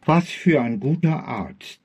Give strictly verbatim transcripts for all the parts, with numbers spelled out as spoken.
Was für ein guter Arzt!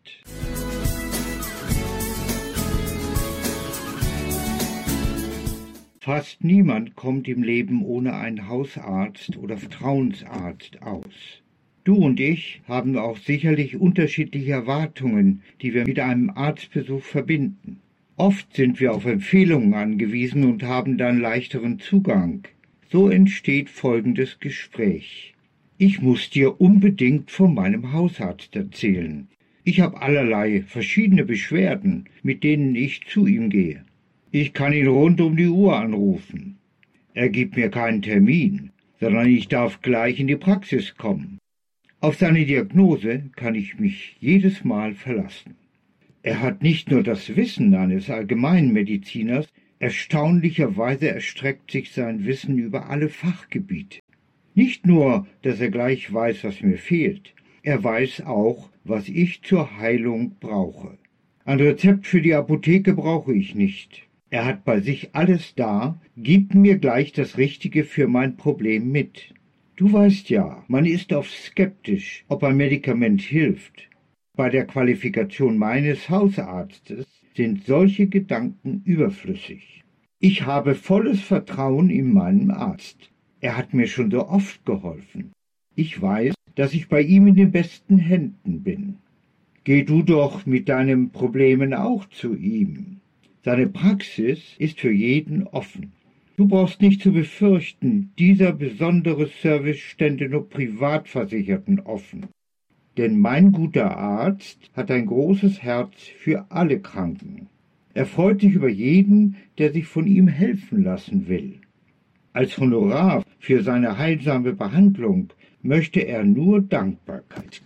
Fast niemand kommt im Leben ohne einen Hausarzt oder Vertrauensarzt aus. Du und ich haben auch sicherlich unterschiedliche Erwartungen, die wir mit einem Arztbesuch verbinden. Oft sind wir auf Empfehlungen angewiesen und haben dann leichteren Zugang. So entsteht folgendes Gespräch. Ich muss dir unbedingt von meinem Hausarzt erzählen. Ich habe allerlei verschiedene Beschwerden, mit denen ich zu ihm gehe. Ich kann ihn rund um die Uhr anrufen. Er gibt mir keinen Termin, sondern ich darf gleich in die Praxis kommen. Auf seine Diagnose kann ich mich jedes Mal verlassen. Er hat nicht nur das Wissen eines Allgemeinmediziners, erstaunlicherweise erstreckt sich sein Wissen über alle Fachgebiete. Nicht nur, dass er gleich weiß, was mir fehlt, er weiß auch, was ich zur Heilung brauche. Ein Rezept für die Apotheke brauche ich nicht. Er hat bei sich alles da, gibt mir gleich das Richtige für mein Problem mit. Du weißt ja, man ist oft skeptisch, ob ein Medikament hilft. Bei der Qualifikation meines Hausarztes sind solche Gedanken überflüssig. Ich habe volles Vertrauen in meinen Arzt. Er hat mir schon so oft geholfen. Ich weiß, dass ich bei ihm in den besten Händen bin. Geh du doch mit deinen Problemen auch zu ihm. Seine Praxis ist für jeden offen. Du brauchst nicht zu befürchten, dieser besondere Service stände nur Privatversicherten offen. Denn mein guter Arzt hat ein großes Herz für alle Kranken. Er freut sich über jeden, der sich von ihm helfen lassen will. Als Honorar für seine heilsame Behandlung möchte er nur Dankbarkeit.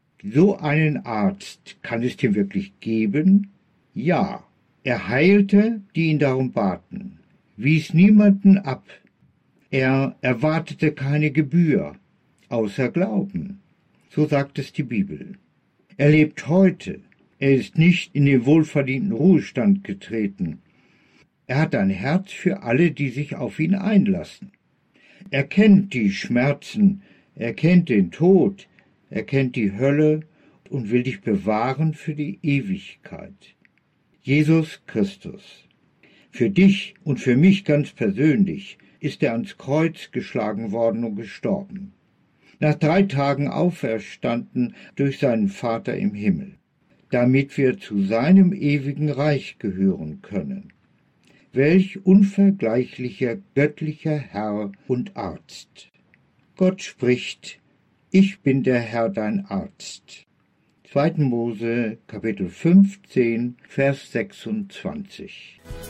So einen Arzt kann es dir wirklich geben? Ja. Er heilte, die ihn darum baten, wies niemanden ab. Er erwartete keine Gebühr, außer Glauben. So sagt es die Bibel. Er lebt heute. Er ist nicht in den wohlverdienten Ruhestand getreten. Er hat ein Herz für alle, die sich auf ihn einlassen. Er kennt die Schmerzen, er kennt den Tod, er kennt die Hölle und will dich bewahren für die Ewigkeit. Jesus Christus. Für dich und für mich ganz persönlich ist er ans Kreuz geschlagen worden und gestorben. Nach drei Tagen auferstanden durch seinen Vater im Himmel, damit wir zu seinem ewigen Reich gehören können. Welch unvergleichlicher göttlicher Herr und Arzt. Gott spricht, ich bin der Herr dein Arzt. zweiter Mose, Kapitel fünfzehn, Vers sechsundzwanzig.